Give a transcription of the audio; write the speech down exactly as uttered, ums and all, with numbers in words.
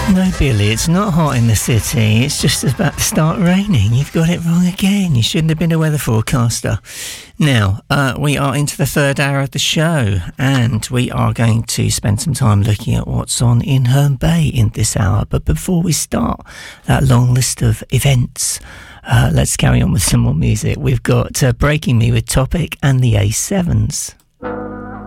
No, Billy, it's not hot in the city. It's just about to start raining. You've got it wrong again. You shouldn't have been a weather forecaster. Now, uh, we are into the third hour of the show, and we are going to spend some time looking at what's on in Herne Bay in this hour. But before we start that long list of events, uh, let's carry on with some more music. We've got uh, Breaking Me with Topic and the A sevens.